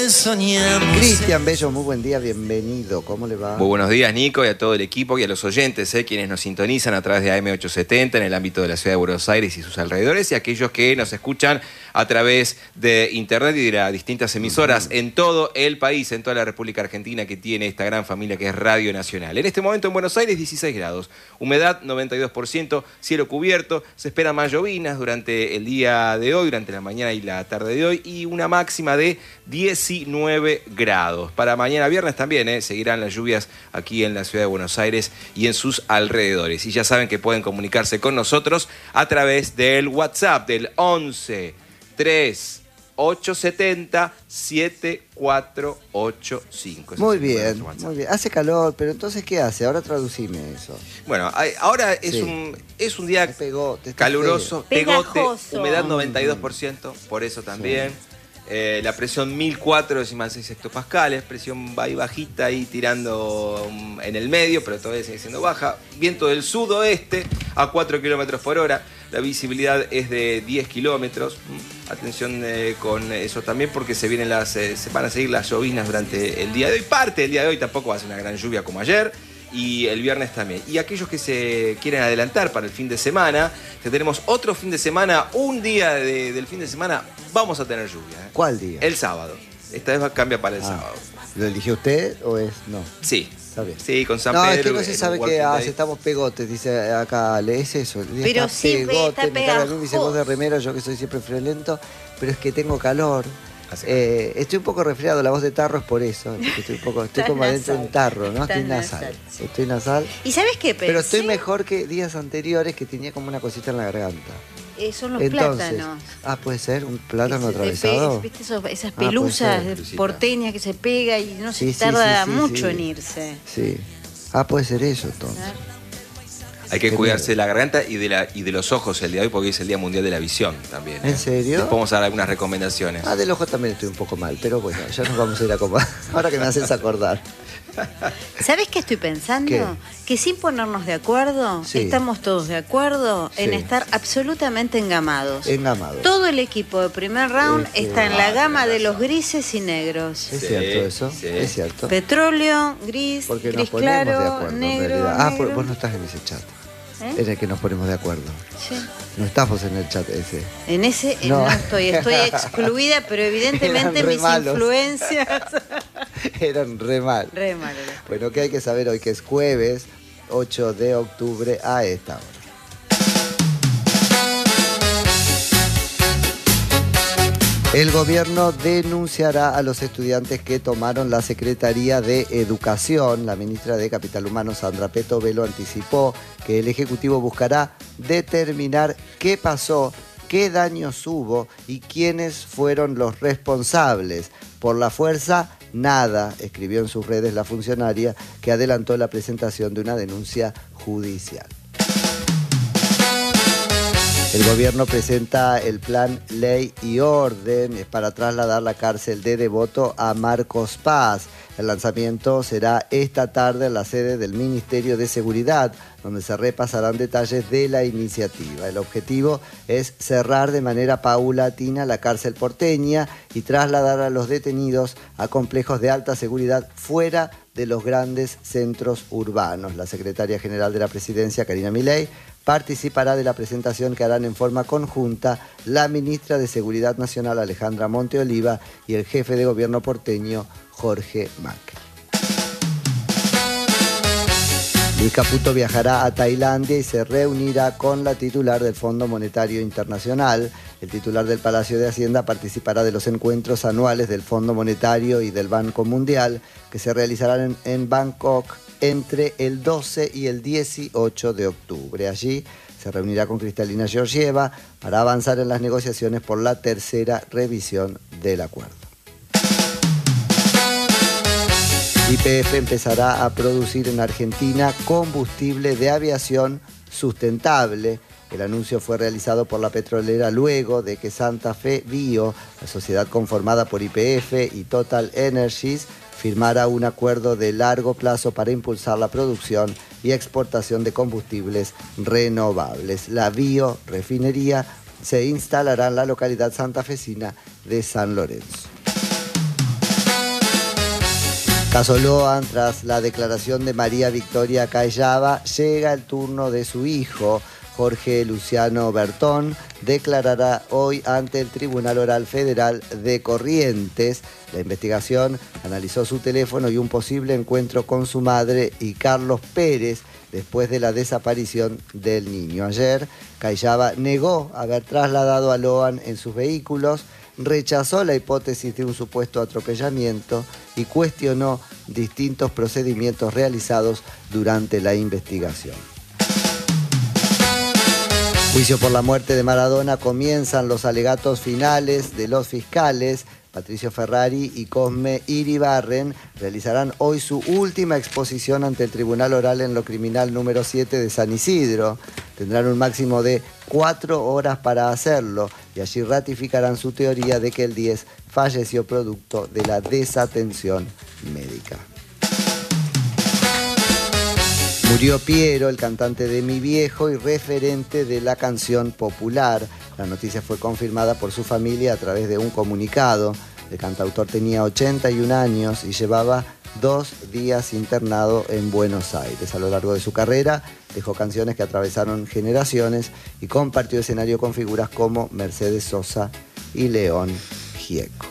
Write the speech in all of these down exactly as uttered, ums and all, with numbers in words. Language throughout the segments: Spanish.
que soñamos. Cristian Bello, muy buen día, bienvenido. ¿Cómo le va? Muy buenos días, Nico, y a todo el equipo y a los oyentes, eh, quienes nos sintonizan a través de A M ochocientos setenta en el ámbito de la ciudad de Buenos Aires y sus alrededores, y aquellos que nos escuchan a través de internet y de las distintas emisoras uh-huh. en todo el país, en toda la República Argentina, que tiene esta gran familia que es Radio Nacional. En este momento en Buenos Aires, dieciséis grados, humedad noventa y dos por ciento, cielo cubierto, se esperan más llovinas durante el día de hoy, durante la mañana y la tarde de hoy, y una máxima de diecinueve grados. Para mañana viernes también eh, seguirán las lluvias aquí en la ciudad de Buenos Aires y en sus alrededores. Y ya saben que pueden comunicarse con nosotros a través del WhatsApp del once tres ocho siete cero siete cuatro ocho cinco. Muy bien, muy bien. Hace calor, pero entonces, ¿qué hace? Ahora traducime eso. Bueno, hay, ahora es, sí. un, es un día pegote, caluroso, pegote, humedad noventa y dos por ciento, por eso también. Sí. Eh, la presión mil cuatro decimal seis hectopascales, presión va y bajita ahí tirando um, en el medio, pero todavía sigue siendo baja. Viento del sudoeste a cuatro kilómetros por hora. La visibilidad es de diez kilómetros. Atención eh, con eso también, porque se vienen las, eh, se van a seguir las llovinas durante el día de hoy. Parte del día de hoy tampoco va a ser una gran lluvia como ayer. Y el viernes también. Y aquellos que se quieren adelantar para el fin de semana, que tenemos otro fin de semana, un día de, del fin de semana, vamos a tener lluvia. ¿eh? ¿Cuál día? El sábado. Esta vez cambia para el ah, sábado. ¿Lo eligió usted o es no? Sí. Está bien. Sí, con San no, Pedro. No, es que no se sabe que aceptamos pegotes, dice acá, lees eso. Pero siempre pegote, está pegajoso. Me dice voz de remero, yo que soy siempre friolento, pero es que tengo calor. Eh, estoy un poco resfriado, la voz de tarro es por eso. Estoy, un poco, estoy como adentro de un tarro, ¿no? Estoy nasal. nasal sí. Estoy nasal. ¿Y sabes qué pensé? Pero estoy mejor que días anteriores que tenía como una cosita en la garganta. Eh, son los Entonces, plátanos. Ah, puede ser, un plátano atravesado. ¿Viste esos, esas pelusas ah, porteñas que se pega y no sí, se tarda sí, sí, mucho sí. en irse? Sí. Ah, puede ser eso entonces. ¿Ah? Hay que cuidarse de la garganta y de, la, y de los ojos el día de hoy, porque es el Día Mundial de la Visión también. ¿eh? ¿En serio? Les podemos dar algunas recomendaciones. Ah, del ojo también estoy un poco mal, pero bueno, ya nos vamos a ir a comer. Ahora que me haces acordar. ¿Sabes qué estoy pensando? ¿Qué? Que sin ponernos de acuerdo, sí. estamos todos de acuerdo sí. en estar absolutamente engamados. Engamados. Todo el equipo de primer round este, está en la gama de los grises y negros. Es sí, cierto eso, sí. es cierto. Petróleo, gris, Porque gris nos claro, de acuerdo, negro, Ah, negro. vos no estás en ese chat. ¿Eh? En el que nos ponemos de acuerdo. Sí. No estamos en el chat ese. En ese no, no estoy, estoy excluida, pero evidentemente mis malos. influencias. Eran re mal. Re mal. Bueno, que hay que saber hoy que es jueves ocho de octubre a esta hora. El gobierno denunciará a los estudiantes que tomaron la Secretaría de Educación. La ministra de Capital Humano, Sandra Petovelo, anticipó que el Ejecutivo buscará determinar qué pasó, qué daños hubo y quiénes fueron los responsables. Por la fuerza, nada, escribió en sus redes la funcionaria, que adelantó la presentación de una denuncia judicial. El gobierno presenta el plan Ley y Orden para trasladar la cárcel de Devoto a Marcos Paz. El lanzamiento será esta tarde en la sede del Ministerio de Seguridad, donde se repasarán detalles de la iniciativa. El objetivo es cerrar de manera paulatina la cárcel porteña y trasladar a los detenidos a complejos de alta seguridad fuera de los grandes centros urbanos. La secretaria general de la Presidencia, Karina Milei, participará de la presentación que harán en forma conjunta la ministra de Seguridad Nacional, Alejandra Monteoliva, y el jefe de gobierno porteño, Jorge Macri. Luis Caputo viajará a Tailandia y se reunirá con la titular del Fondo Monetario Internacional. El titular del Palacio de Hacienda participará de los encuentros anuales del Fondo Monetario y del Banco Mundial, que se realizarán en, en Bangkok entre el doce y el dieciocho de octubre. Allí se reunirá con Cristalina Georgieva para avanzar en las negociaciones por la tercera revisión del acuerdo. Y P F empezará a producir en Argentina combustible de aviación sustentable. El anuncio fue realizado por la petrolera luego de que Santa Fe Bio, la sociedad conformada por Y P F y Total Energies, firmara un acuerdo de largo plazo para impulsar la producción y exportación de combustibles renovables. La biorefinería se instalará en la localidad santafesina de San Lorenzo. Caso Loan, tras la declaración de María Victoria Callava, llega el turno de su hijo. Jorge Luciano Bertón declarará hoy ante el Tribunal Oral Federal de Corrientes. La investigación analizó su teléfono y un posible encuentro con su madre y Carlos Pérez después de la desaparición del niño. Ayer, Callava negó haber trasladado a Loan en sus vehículos, rechazó la hipótesis de un supuesto atropellamiento y cuestionó distintos procedimientos realizados durante la investigación. Juicio por la muerte de Maradona, comienzan los alegatos finales de los fiscales. Patricio Ferrari y Cosme Iribarren realizarán hoy su última exposición ante el Tribunal Oral en lo Criminal número siete de San Isidro. Tendrán un máximo de cuatro horas para hacerlo y allí ratificarán su teoría de que el diez falleció producto de la desatención médica. Murió Piero, el cantante de Mi Viejo y referente de la canción popular. La noticia fue confirmada por su familia a través de un comunicado. El cantautor tenía ochenta y un años y llevaba dos días internado en Buenos Aires. A lo largo de su carrera dejó canciones que atravesaron generaciones y compartió escenario con figuras como Mercedes Sosa y León Gieco.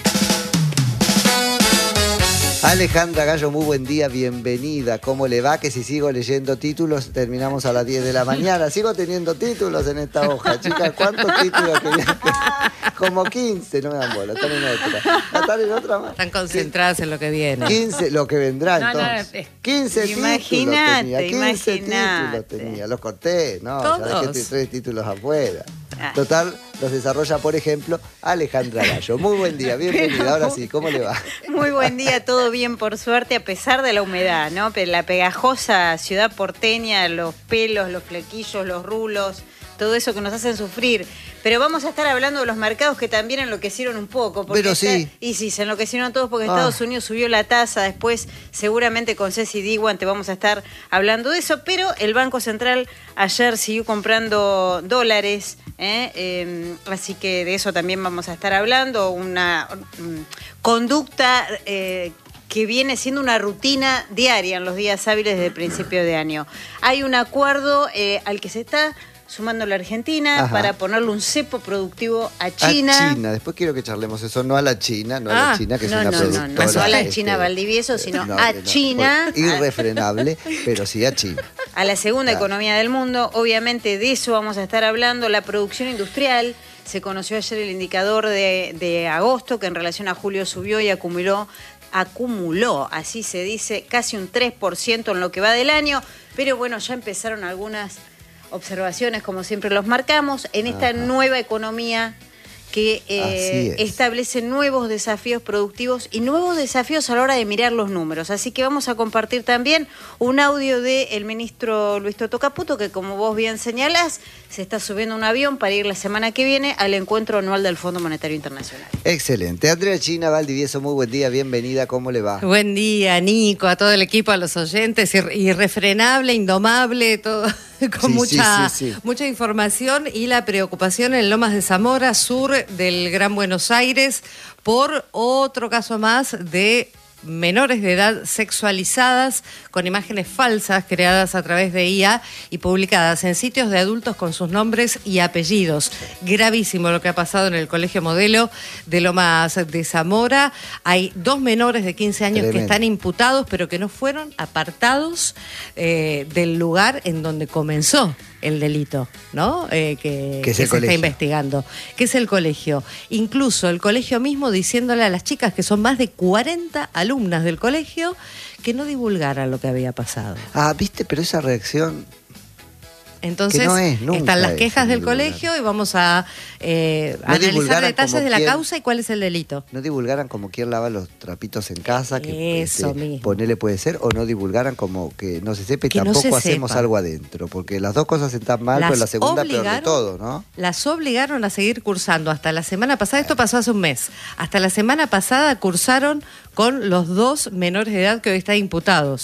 Alejandra Gallo, muy buen día, bienvenida. ¿Cómo le va? Que si sigo leyendo títulos, terminamos a las diez de la mañana. Sigo teniendo títulos en esta hoja. Chicas, ¿cuántos títulos querían? Como quince, no me dan bola, están en otra. ¿Están en otra más? Están concentradas en lo que viene. quince, lo que vendrá no, entonces. No, quince imaginate, títulos tenía. quince imaginate. títulos tenía. Los corté, no, ¿Todos? ya dejé tres títulos afuera. Ah. Total, los desarrolla, por ejemplo, Alejandra Gallo. Muy buen día, bienvenida. Pero, ahora sí, ¿cómo le va? Muy buen día, todo bien por suerte, a pesar de la humedad, ¿no? La pegajosa ciudad porteña, los pelos, los flequillos, los rulos, todo eso que nos hacen sufrir. Pero vamos a estar hablando de los mercados que también enloquecieron un poco. Porque Pero sí. Está, y sí, se enloquecieron todos porque Ah. Estados Unidos subió la tasa. Después, seguramente con Ceci Diwan te vamos a estar hablando de eso. Pero el Banco Central ayer siguió comprando dólares. ¿eh? Eh, así que de eso también vamos a estar hablando. Una um, conducta... Eh, que viene siendo una rutina diaria en los días hábiles desde el principio de año. Hay un acuerdo eh, al que se está sumando la Argentina. Ajá. Para ponerle un cepo productivo a China. A China, después quiero que charlemos eso, no a la China, no Ah, a la China, que no, es una no, productora. No, no, no a la China este, Valdivieso, sino no, a no, China. Irrefrenable, pero sí a China. A la segunda claro. economía del mundo, obviamente de eso vamos a estar hablando. La producción industrial, se conoció ayer el indicador de, de agosto, que en relación a julio subió y acumuló acumuló, así se dice, casi un tres por ciento en lo que va del año, pero bueno, ya empezaron algunas observaciones, como siempre los marcamos, en esta Ajá. nueva economía que eh, establece nuevos desafíos productivos y nuevos desafíos a la hora de mirar los números. Así que vamos a compartir también un audio del ministro Luis Toto Caputo, que como vos bien señalás, se está subiendo un avión para ir la semana que viene al encuentro anual del Fondo Monetario Internacional. Excelente. Andrea China Valdivieso, muy buen día, bienvenida, ¿cómo le va? Buen día, Nico, a todo el equipo, a los oyentes, irrefrenable, indomable, todo... con sí, mucha, sí, sí, sí. mucha información y la preocupación en Lomas de Zamora, sur del Gran Buenos Aires, por otro caso más de menores de edad sexualizadas con imágenes falsas creadas a través de I A y publicadas en sitios de adultos con sus nombres y apellidos. Gravísimo lo que ha pasado en el Colegio Modelo de Lomas de Zamora. Hay dos menores de quince años Tremendo. que están imputados, pero que no fueron apartados eh, del lugar en donde comenzó el delito, ¿no? Eh, que que, que se colegio? está investigando, que es el colegio. Incluso el colegio mismo diciéndole a las chicas, que son más de cuarenta alumnas del colegio, que no divulgaran lo que había pasado. Ah, viste, pero esa reacción... Entonces, que no es, están las quejas es, del colegio y vamos a eh, no analizar detalles de la quien, causa y cuál es el delito. No divulgaran como quién lava los trapitos en casa, que Eso este, mismo. Ponele puede ser, o no divulgaran como que no se sepa y que tampoco no se hacemos sepa. algo adentro, porque las dos cosas están mal, las pero la segunda peor de todo, ¿no? Las obligaron a seguir cursando hasta la semana pasada, esto pasó hace un mes, hasta la semana pasada cursaron con los dos menores de edad que hoy están imputados.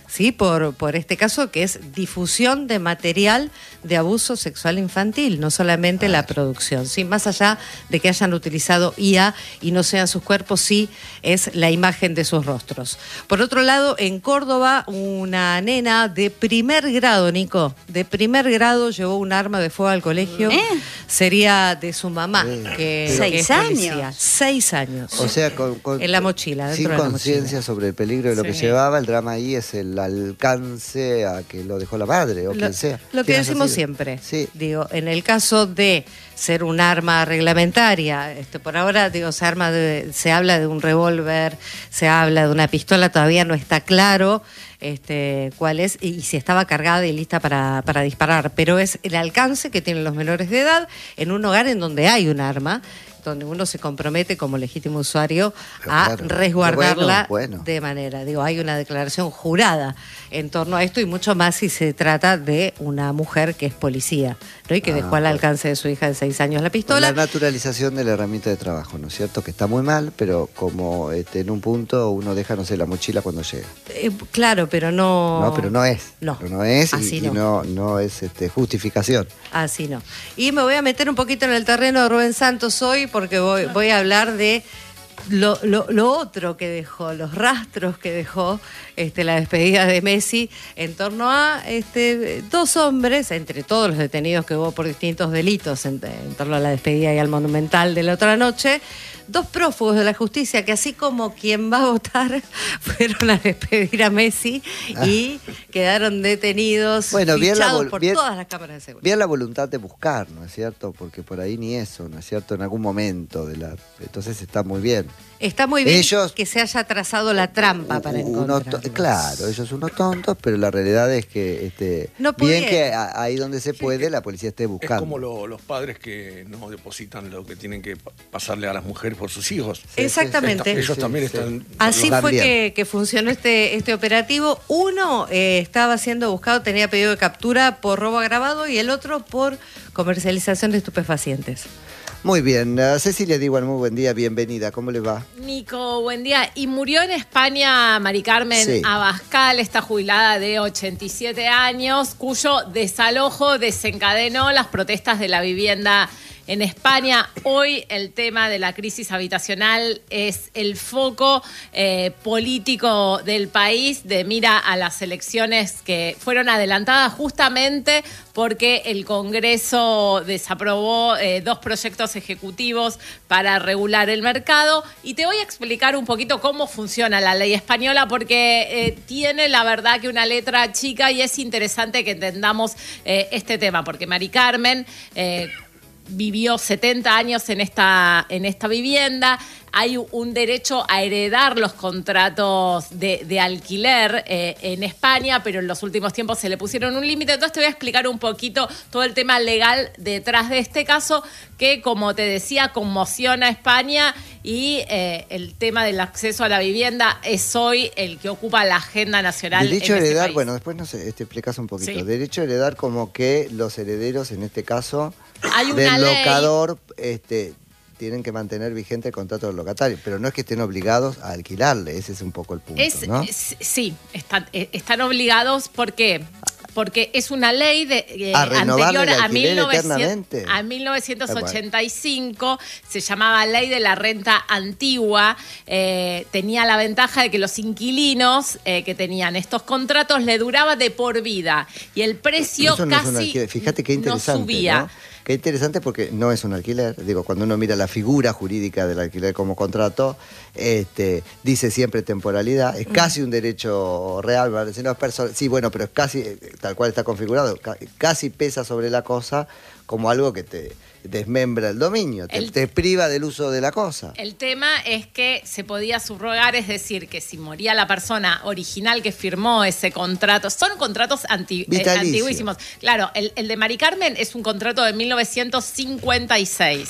¿sí? Por, por este caso que es difusión de material de abuso sexual infantil, no solamente ah. la producción, ¿sí? Más allá de que hayan utilizado I A y no sean sus cuerpos, sí es la imagen de sus rostros. Por otro lado, en Córdoba, una nena de primer grado, Nico, de primer grado llevó un arma de fuego al colegio, ¿Eh? sería de su mamá, eh. que, ¿Seis que es años? policía. Seis años. O sea, con, con, en la mochila, dentro sin de la conciencia mochila. sobre el peligro de lo sí. que llevaba, el drama ahí es el alcance a que lo dejó la madre o lo, quien sea. Lo que decimos siempre, sí. digo, en el caso de ser un arma reglamentaria, este, por ahora digo, se, arma de, se habla de un revólver, se habla de una pistola, todavía no está claro este, cuál es y, y si estaba cargada y lista para, para disparar, pero es el alcance que tienen los menores de edad en un hogar en donde hay un arma, donde uno se compromete como legítimo usuario a claro, resguardarla bueno, bueno. de manera, digo, hay una declaración jurada en torno a esto y mucho más si se trata de una mujer que es policía, ¿no? Y que ah, dejó al alcance de su hija de seis años la pistola. La naturalización de la herramienta de trabajo, ¿no es cierto? Que está muy mal, pero como este, en un punto uno deja, no sé, la mochila cuando llega. Eh, claro, pero no... No, pero no es. No, pero no es así y, no. y no, no es este, justificación. Así no. Y me voy a meter un poquito en el terreno de Rubén Santos hoy porque voy, voy a hablar de lo, lo, lo otro que dejó, los rastros que dejó este, la despedida de Messi en torno a este, dos hombres, entre todos los detenidos que hubo por distintos delitos en, en torno a la despedida y al Monumental de la otra noche, dos prófugos de la justicia que así como quien va a votar fueron a despedir a Messi y ah. quedaron detenidos, bueno, fichados la, por bien, todas las cámaras de seguridad. Bien la voluntad de buscar, ¿no es cierto? Porque por ahí ni eso, ¿no es cierto? En algún momento de la... Entonces está muy bien. Está muy bien ellos, que se haya trazado la trampa para encontrarlos. Claro, ellos unos tontos, pero la realidad es que este, no bien que a, ahí donde se puede sí, la policía esté buscando. Es como lo, los padres que no depositan lo que tienen que pasarle a las mujeres por sus hijos. Sí, exactamente. Ellos sí, también sí, están... Sí. Así fue que, que funcionó este, este operativo. Uno eh, estaba siendo buscado, tenía pedido de captura por robo agravado y el otro por comercialización de estupefacientes. Muy bien, uh, Cecilia Diwan, muy buen día, bienvenida, ¿cómo le va? Nico, buen día. Y murió en España Mari Carmen sí. Abascal, esta jubilada de ochenta y siete años, cuyo desalojo desencadenó las protestas de la vivienda en España. Hoy el tema de la crisis habitacional es el foco eh, político del país de mira a las elecciones que fueron adelantadas justamente porque el Congreso desaprobó eh, dos proyectos ejecutivos para regular el mercado. Y te voy a explicar un poquito cómo funciona la ley española porque eh, tiene la verdad que una letra chica y es interesante que entendamos eh, este tema porque Mari Carmen... Eh, vivió setenta años en esta, en esta vivienda. Hay un derecho a heredar los contratos de, de alquiler eh, en España, pero en los últimos tiempos se le pusieron un límite. Entonces te voy a explicar un poquito todo el tema legal detrás de este caso, que como te decía, conmociona a España y eh, el tema del acceso a la vivienda es hoy el que ocupa la agenda nacional. Derecho a en heredar, este país. bueno, después nos te explicas un poquito. Sí. Derecho a heredar como que los herederos, en este caso, Hay una del ley. locador, este, tienen que mantener vigente el contrato del locatario, pero no es que estén obligados a alquilarle, ese es un poco el punto, Es, ¿no? es- sí, están, eh, están obligados, ¿por qué? Porque es una ley de, eh, ¿A renovarle anterior el a, alquiler mil novecientos, eternamente? a mil novecientos ochenta y cinco, se llamaba Ley de la Renta Antigua, eh, tenía la ventaja de que los inquilinos eh, que tenían estos contratos le duraba de por vida y el precio Eso no es un casi alquiler. Fíjate qué no interesante, subía. ¿no? Qué interesante porque no es un alquiler. Digo, cuando uno mira la figura jurídica del alquiler como contrato, este, dice siempre temporalidad. Es casi un derecho real. ¿Vale? Si no es perso- sí, bueno, pero es casi, tal cual está configurado, ca- casi pesa sobre la cosa como algo que te desmembra el dominio, te, El- te priva del uso de la cosa. El tema es que se podía subrogar, es decir, que si moría la persona original que firmó ese contrato, son contratos anti- eh, Vitalicio. antiguísimos. Claro, el, el de Mari Carmen es un contrato de mil novecientos cincuenta y seis.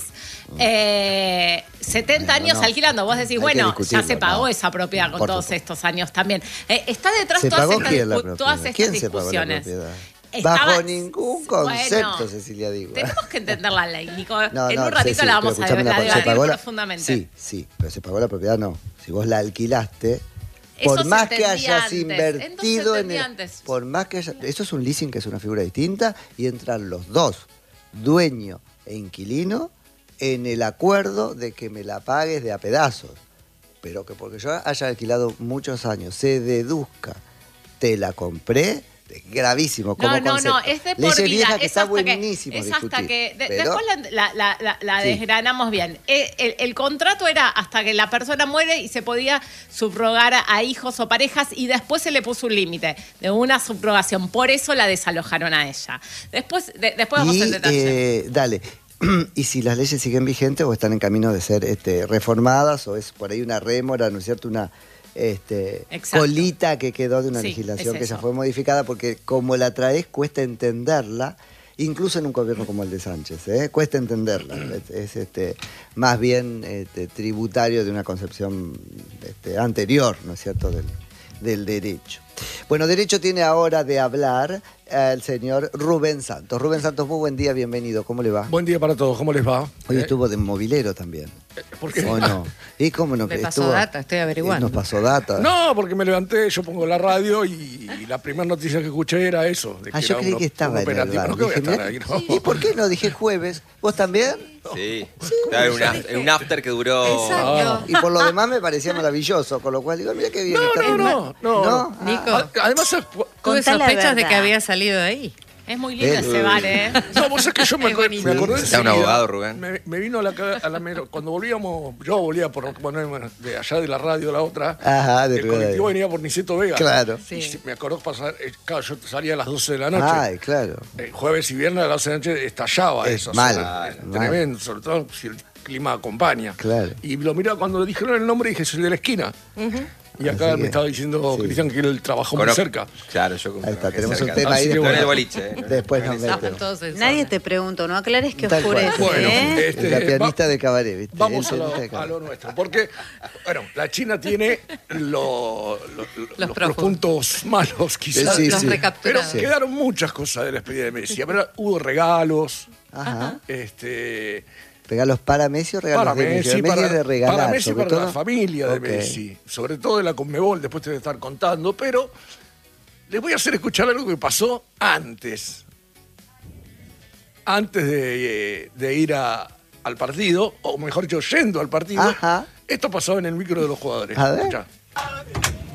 Eh, setenta Bueno, años no. alquilando, vos decís, Hay que bueno, ya discutirlo, se pagó no. esa propiedad con Por todos supuesto. estos años también. Eh, está detrás ¿Se todas pagó estas, quién la discu- propiedad? todas estas ¿Quién se pagó la discusiones. propiedad? Estaba- Bajo ningún concepto, Bueno, Cecilia Digo. Tenemos que entender la ley, Nico. No, en no, un ratito Ceci, la vamos pero a, escuchame la una cosa, ¿se debatir pagó la- profundamente. Sí, sí, pero se pagó la propiedad, no. Si vos la alquilaste, Eso por se más que entendía hayas antes. invertido Entonces en el, entendía antes. por más que haya- eso es un leasing, que es una figura distinta, y entran los dos, dueño e inquilino, en el acuerdo de que me la pagues de a pedazos. Pero que porque yo haya alquilado muchos años se deduzca, te la compré, es gravísimo como No, no, concepto. no, es de por Leyes vida. viejas que Es está hasta que, buenísimo es discutir. hasta que de- pero- después la, la- la- la- la Sí. desgranamos bien. Eh, El, el contrato era hasta que la persona muere y se podía subrogar a hijos o parejas y después se le puso un límite de una subrogación. Por eso la desalojaron a ella. Después, de- después vamos y, en detalle. eh, dale. Y si las leyes siguen vigentes o están en camino de ser este, reformadas, o es por ahí una rémora, ¿no es cierto? Una este, Exacto. colita que quedó de una Sí, legislación es que ya eso. fue modificada, porque como la traes cuesta entenderla, incluso en un gobierno como el de Sánchez, ¿eh? Cuesta entenderla. Es, es, este, más bien este, tributario de una concepción este, anterior, ¿no es cierto?, del, del derecho. Bueno, derecho tiene ahora de hablar el señor Rubén Santos. Rubén Santos, muy buen día, bienvenido. ¿Cómo le va? Buen día para todos, ¿cómo les va? Hoy ¿Eh? estuvo de movilero también. ¿Por qué? ¿O no? ¿Y cómo no? Me que pasó estuvo- data, estoy averiguando. Nos pasó data. No, porque me levanté, yo pongo la radio y, y la primera noticia que escuché era eso. De Ah, que yo era creí un- que estaba un en el operativo. bar. No, que voy a Dije, estar mirá, ahí, no. ¿y por qué no? Dije jueves. ¿Vos también? Sí. Estaba en, una- en un after que duró. Exacto. Y por lo demás me parecía maravilloso, con lo cual digo, mira qué bien. No, está no, Rubén. no, no. ¿No? Nico. A- Además, es- Tuve Contá la sospechas de que verdad. había salido de ahí. Es muy lindo Él- ese bar, ¿eh? no, vos sabés que yo me, Es acu- buenísimo. me acordé Necesitaba un enseguida, abogado, Rubén. Me, me vino a la, ca- a la mero- cuando volvíamos, yo volvía por bueno, de allá de la radio a la otra. Ajá, de el Rivadavia. colectivo venía por Niceto Vega. Claro. Sí. Y si- me acordó pasar, eh, claro, yo salía a las doce de la noche. Ay, claro. Eh, jueves y viernes a las doce de la noche estallaba Es eso. mal, o sea, es mal. tremendo, sobre todo si el clima acompaña. Claro. Y lo miraba cuando le dijeron el nombre, dije, soy de la esquina. Y acá Así me que- estaba diciendo sí. Cristian que él trabajó muy Conozco- cerca. Claro, yo como Ahí está, que tenemos un cerca. tema ahí Así que No después. en el boliche, ¿eh? Después nos Estaban metemos. todos en Nadie zona. te preguntó, no aclares que Tal cual. oscurece, Bueno, ¿eh? este, La pianista va- de cabaret, ¿viste? Vamos a El lo, pianista de a cabaret. lo nuestro. Porque, bueno, la China tiene lo- lo- lo- los, los profundos. puntos malos, quizás. Sí, Los sí. Pero recapturados. quedaron muchas cosas de la despedida de Messi. Pero hubo regalos, Ajá. este, ¿Regalos para Messi o regalos para de Messi? Messi, Messi para, es de regalar, para Messi, sobre para todo. la familia de Ok. Messi. Sobre todo de la Conmebol, después te voy a estar contando. Pero les voy a hacer escuchar algo que pasó antes. Antes de, eh, de ir a- al partido, o mejor dicho, yendo al partido. Ajá. Esto pasaba en el micro de los jugadores. A ver. Escuchá.